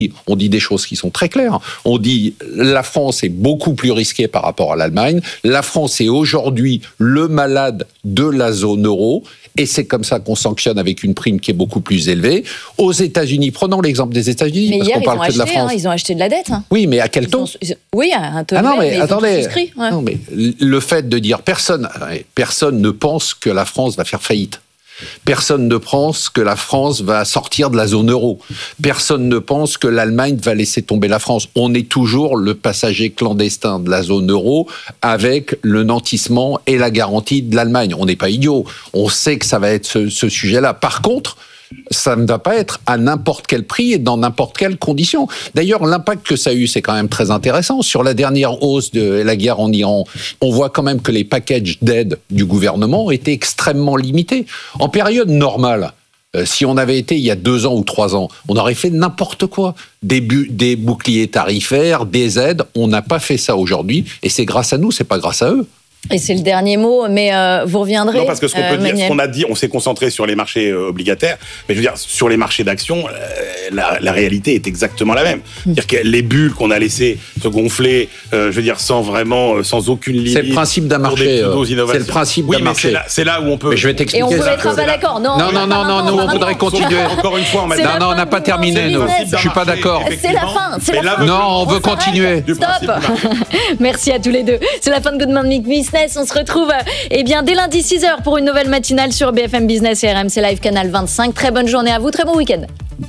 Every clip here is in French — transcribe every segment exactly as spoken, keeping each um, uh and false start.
On dit des choses qui sont très claires. On dit la France est beaucoup plus risquée par rapport à l'Allemagne. La France est aujourd'hui le malade de la zone euro. Et c'est comme ça qu'on sanctionne avec une prime qui est beaucoup plus élevée. Aux États-Unis, prenons l'exemple des États-Unis, mais parce hier, qu'on parle que acheté, de la France. Hein, ils ont acheté de la dette. Hein. Oui, mais à quel taux ? Ont... Oui, à un taux ah non, mais, mais attendez, ouais. non, mais le fait de dire personne, personne ne pense que la France va faire faillite. Personne ne pense que la France va sortir de la zone euro. Personne ne pense que l'Allemagne va laisser tomber la France. On est toujours le passager clandestin de la zone euro avec le nantissement et la garantie de l'Allemagne. On n'est pas idiot. On sait que ça va être ce, ce sujet-là. Par contre, ça ne va pas être à n'importe quel prix et dans n'importe quelle condition. D'ailleurs, l'impact que ça a eu, c'est quand même très intéressant. Sur la dernière hausse de la guerre en Iran, on voit quand même que les packages d'aide du gouvernement étaient extrêmement limités. En période normale, euh, si on avait été il y a deux ans ou trois ans, on aurait fait n'importe quoi. Des, bu- des boucliers tarifaires, des aides. On n'a pas fait ça aujourd'hui et c'est grâce à nous, c'est pas grâce à eux. Et c'est le dernier mot, mais euh, vous reviendrez. Non, parce que ce qu'on euh, peut dire, Manuel. ce qu'on a dit, on s'est concentré sur les marchés euh, obligataires, mais je veux dire, sur les marchés d'actions, euh, la, la réalité est exactement la même. C'est-à-dire que les bulles qu'on a laissées se gonfler, euh, je veux dire, sans vraiment, euh, sans aucune limite. C'est le principe d'un marché. Euh, c'est le principe oui, d'un mais marché. C'est là, c'est là où on peut. Mais je vais t'expliquer. Et on peut ça. être pas d'accord. Non, non, non, non, non, nous on voudrait continuer. Encore une fois, on m'a dit. Non, non, on n'a pas terminé, nous. Je suis pas d'accord. C'est la fin. C'est la fin. Non, on veut continuer. Stop. Merci à tous les deux. C'est la fin de Good Morning Business. On se retrouve. Eh bien, dès lundi six heures pour une nouvelle matinale sur B F M Business et R M C Live Canal vingt-cinq. Très bonne journée à vous, très bon week-end.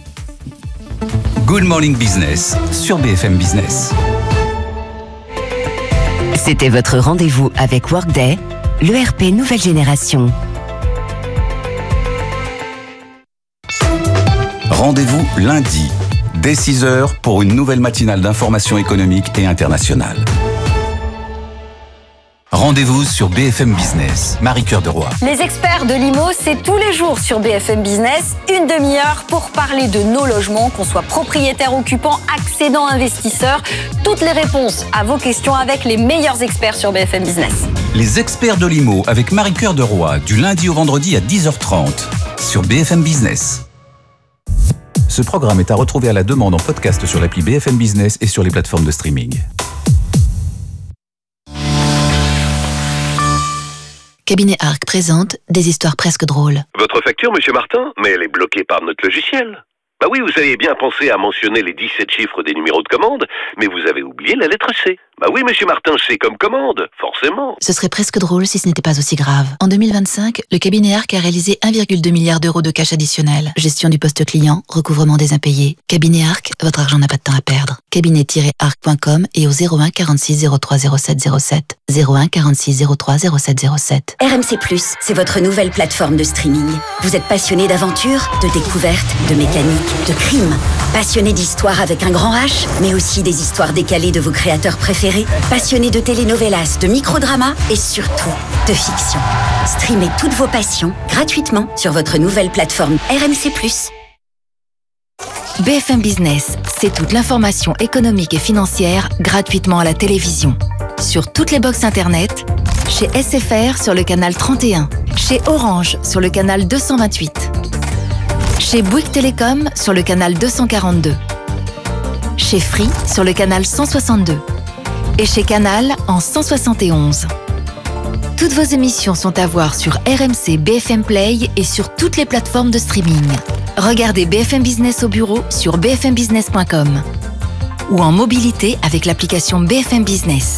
Good Morning Business sur B F M Business. C'était votre rendez-vous avec Workday, l'E R P nouvelle génération. Rendez-vous lundi, dès six heures pour une nouvelle matinale d'information économique et internationale. Rendez-vous sur B F M Business. Marie-Cœur de Roy. Les experts de l'I M O, c'est tous les jours sur B F M Business, une demi-heure pour parler de nos logements, qu'on soit propriétaire, occupant, accédant, investisseur. Toutes les réponses à vos questions avec les meilleurs experts sur B F M Business. Les experts de l'I M O avec Marie-Cœur de Roy, du lundi au vendredi à dix heures trente sur B F M Business. Ce programme est à retrouver à la demande en podcast sur l'appli B F M Business et sur les plateformes de streaming. Cabinet Arc présente des histoires presque drôles. Votre facture, monsieur Martin? Mais elle est bloquée par notre logiciel. Bah oui, vous avez bien pensé à mentionner les dix-sept chiffres des numéros de commande, mais vous avez oublié la lettre C. Bah oui, monsieur Martin, C comme commande, forcément. Ce serait presque drôle si ce n'était pas aussi grave. En deux mille vingt-cinq, le cabinet Arc a réalisé un virgule deux milliard d'euros de cash additionnel. Gestion du poste client, recouvrement des impayés. Cabinet Arc, votre argent n'a pas de temps à perdre. cabinet tiret arc point com et au zéro un quarante-six zéro trois zéro sept zéro sept. zéro un quarante-six zéro trois zéro sept zéro sept. R M C plus, c'est votre nouvelle plateforme de streaming. Vous êtes passionné d'aventure, de découverte, de mécanique, de crime. Passionné d'histoire avec un grand H, mais aussi des histoires décalées de vos créateurs préférés. Passionné de telenovelas, de microdramas et surtout de fiction. Streamez toutes vos passions gratuitement sur votre nouvelle plateforme R M C plus. B F M Business, c'est toute l'information économique et financière gratuitement à la télévision. Sur toutes les box internet, chez S F R sur le canal trente et un, chez Orange sur le canal deux cent vingt-huit, chez Bouygues Télécom sur le canal deux cent quarante-deux, chez Free sur le canal cent soixante-deux et chez Canal en cent soixante et onze. Toutes vos émissions sont à voir sur R M C B F M Play et sur toutes les plateformes de streaming. Regardez B F M Business au bureau sur b f m business point com ou en mobilité avec l'application B F M Business.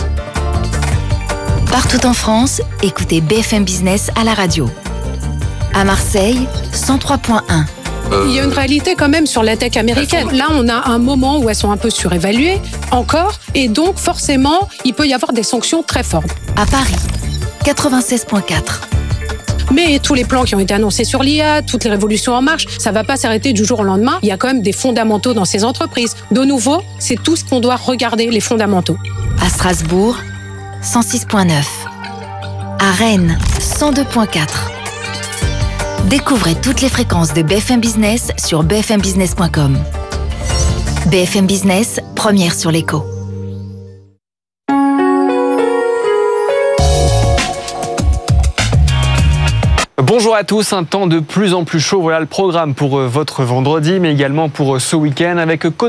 Partout en France, écoutez B F M Business à la radio. À Marseille, cent trois point un. Il y a une réalité quand même sur la tech américaine. Là, on a un moment où elles sont un peu surévaluées, encore, et donc forcément, il peut y avoir des sanctions très fortes. À Paris, quatre-vingt-seize point quatre. Mais tous les plans qui ont été annoncés sur l'I A, toutes les révolutions en marche, ça ne va pas s'arrêter du jour au lendemain. Il y a quand même des fondamentaux dans ces entreprises. De nouveau, c'est tout ce qu'on doit regarder, les fondamentaux. À Strasbourg, cent six point neuf. À Rennes, cent deux point quatre. Découvrez toutes les fréquences de B F M Business sur b f m business point com. B F M Business, première sur l'écho. Bonjour à tous, un temps de plus en plus chaud. Voilà le programme pour votre vendredi, mais également pour ce week-end avec